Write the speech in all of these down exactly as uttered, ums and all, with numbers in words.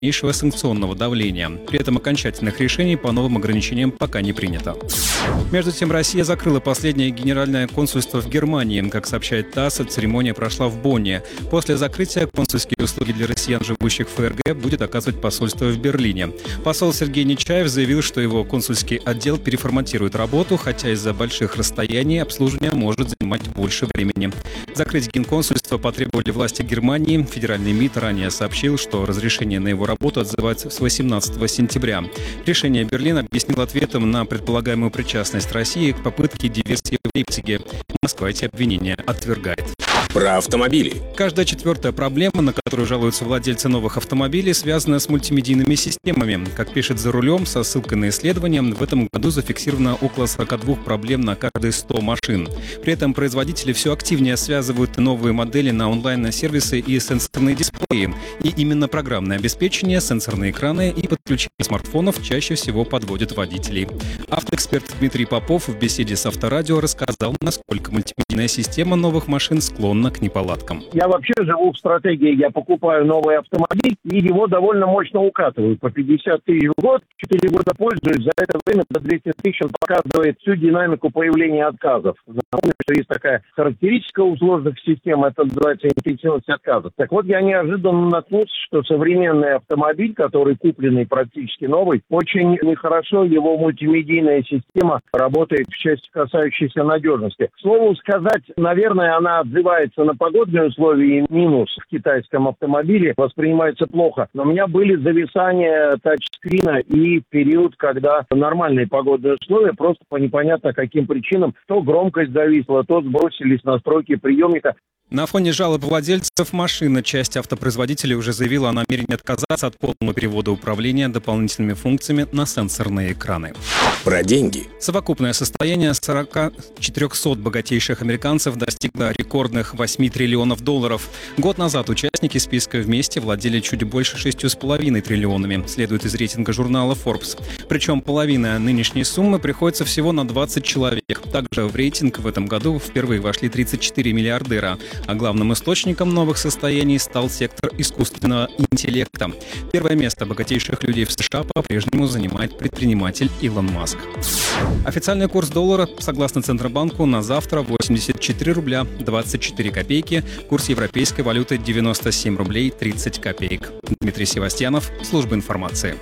дальнейшего санкционного давления. При этом окончательных решений по новым ограничениям пока не принято. Между тем, Россия закрыла последнее генеральное консульство в Германии. Как сообщает ТАСС, церемония прошла в Бонне. После закрытия консульские услуги для россиян, живущих в ФРГ, будет оказывать посольство в Берлине. Посол Сергей Нечаев заявил, что его консульский отдел переформатирует работу, хотя из-за больших расстояний обслуживание может занимать больше времени. Закрыть генконсульство потребовали власти Германии. Федеральный МИД ранее сообщил, что разрешение на его работу отзывается с восемнадцатого сентября. Решение Берлин объяснил ответом на предполагаемую причастность России к попытке диверсии в Лейпциге. Москва эти обвинения отвергает. Про автомобили. Каждая четвертая проблема, на которую жалуются владельцы новых автомобилей, связана с мультимедийными системами. Как пишет «За рулем», со ссылкой на исследования, в этом году зафиксировано около сорок два проблем на каждые сто машин. При этом производители все активнее связывают новые модели на онлайн-сервисы и сенсорные дисплеи. И именно программное обеспечение, сенсорные экраны и подключение смартфонов чаще всего подводят водителей. Автоэксперт Дмитрий Попов в беседе с Авторадио рассказал, насколько мультимедийная система новых машин склонна к неполадкам. Я вообще живу в стратегии, я покупаю новый автомобиль, и его довольно мощно укатывают. По пятьдесят тысяч в год, четыре года пользуюсь, за это время до двухсот тысяч он показывает всю динамику появления отказов. Напомню, что есть такая характеристика у сложных систем, это называется интенсивность отказов. Так вот, я неожиданно наткнулся, что современный автомобиль, который купленный практически новый, очень нехорошо его мультимедийная система работает в части, касающейся надежности. К слову сказать, наверное, она отзывается на погодные условия, и минус в китайском автомобиле воспринимается плохо. Но у меня были зависания тачскрина и период, когда нормальные погодные условия, просто по непонятно каким причинам, то громкость зависла, то сбросились настройки приемника. На фоне жалоб владельцев машины часть автопроизводителей уже заявила о намерении отказаться от полного перевода управления дополнительными функциями на сенсорные экраны. Про деньги. Совокупное состояние сорок четыреста богатейших американцев достигло рекордных восемь триллионов долларов. Год назад участники списка вместе владели чуть больше шестью с половиной триллионами, следует из рейтинга журнала Forbes. Причем половина нынешней суммы приходится всего на двадцать человек. Также в рейтинг в этом году впервые вошли тридцать четыре миллиардера. А главным источником новых состояний стал сектор искусственного интеллекта. Первое место богатейших людей в США по-прежнему занимает предприниматель Илон Маск. Официальный курс доллара, согласно Центробанку, на завтра восемьдесят четыре рубля двадцать четыре копейки. Курс европейской валюты девяносто семь рублей тридцать копеек. Дмитрий Севастьянов, служба информации.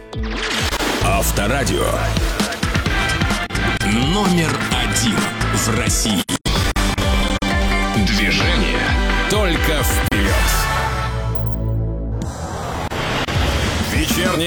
Авторадио. Номер один в России. Движение только вперед. Вечернее